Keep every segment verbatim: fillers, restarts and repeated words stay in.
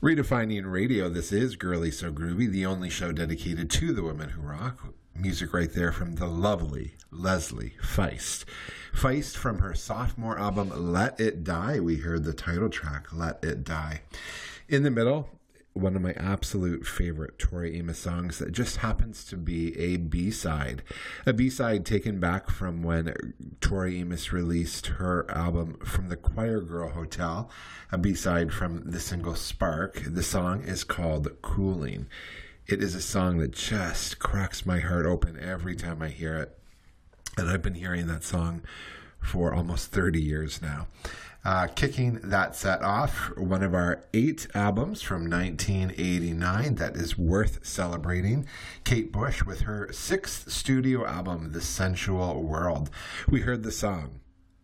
Redefining radio, this is Girly So Groovy, the only show dedicated to the women who rock. Music right there from the lovely Leslie Feist. Feist, from her sophomore album, Let It Die, we heard the title track, Let It Die. In the middle, one of my absolute favorite Tori Amos songs that just happens to be a B-side. A B-side taken back from when Tori Amos released her album From the Choir Girl Hotel, a B-side from the single Spark. The song is called Cooling. It is a song that just cracks my heart open every time I hear it. And I've been hearing that song for almost thirty years now. Uh, kicking that set off, one of our eight albums from nineteen eighty-nine that is worth celebrating, Kate Bush with her sixth studio album, The Sensual World. We heard the song,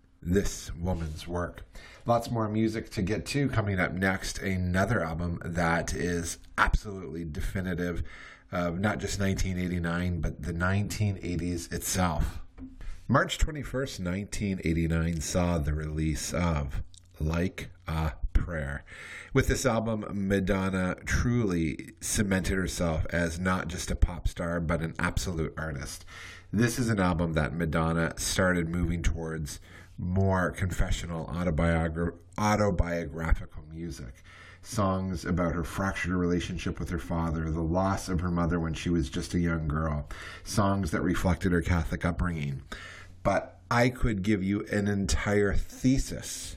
This Woman's Work. Lots more music to get to. Coming up next, another album that is absolutely definitive of not just nineteen eighty-nine, but the nineteen eighties itself. March twenty-first, nineteen eighty-nine saw the release of Like a Prayer. With this album, Madonna truly cemented herself as not just a pop star, but an absolute artist. This is an album that Madonna started moving towards more confessional, autobiogra- autobiographical music. Songs about her fractured relationship with her father, the loss of her mother when she was just a young girl. Songs that reflected her Catholic upbringing. But I could give you an entire thesis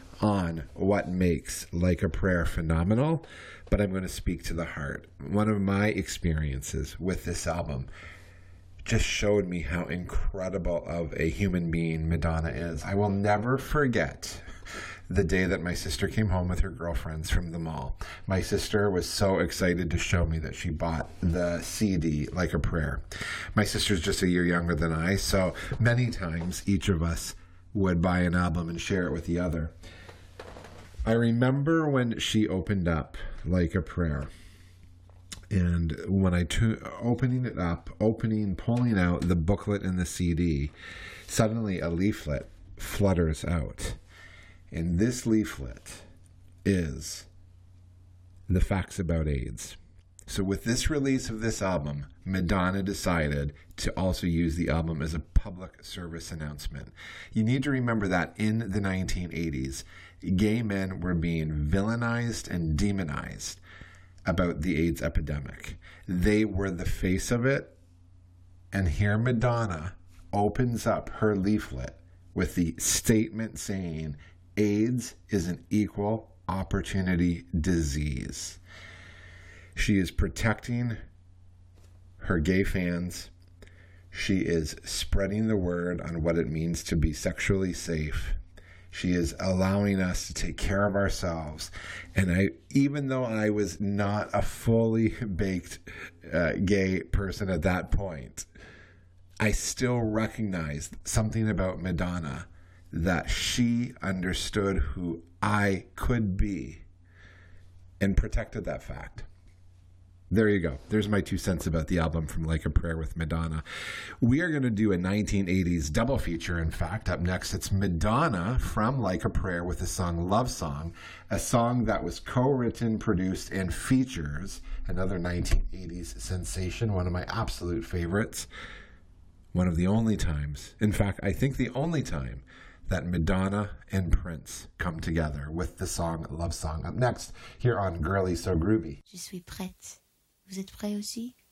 on what makes Like a Prayer phenomenal, but I'm going to speak to the heart. One of my experiences with this album just showed me how incredible of a human being Madonna is. I will never forget the day that my sister came home with her girlfriends from the mall. My sister was so excited to show me that she bought the C D, Like a Prayer. My sister's just a year younger than I, so many times each of us would buy an album and share it with the other. I remember when she opened up Like a Prayer, and when I t- opening it up, opening, pulling out the booklet and the C D, suddenly a leaflet flutters out. And this leaflet is the facts about AIDS. So with this release of this album, Madonna decided to also use the album as a public service announcement. You need to remember that in the nineteen eighties, gay men were being villainized and demonized about the AIDS epidemic. They were the face of it. And here Madonna opens up her leaflet with the statement saying, AIDS is an equal opportunity disease. She is protecting her gay fans. She is spreading the word on what it means to be sexually safe. She is allowing us to take care of ourselves. And I, even though I was not a fully baked uh, gay person at that point, I still recognized something about Madonna, that she understood who I could be and protected that fact. There you go. There's my two cents about the album From Like a Prayer with Madonna. We are going to do a nineteen eighties double feature. In fact, up next, it's Madonna from Like a Prayer with the song Love Song, a song that was co-written, produced, and features another nineteen eighties sensation, one of my absolute favorites. One of the only times, in fact, I think the only time, that Madonna and Prince come together with the song Love Song. Up next, here on Girly So Groovy. Je suis prête. Vous êtes prêts aussi?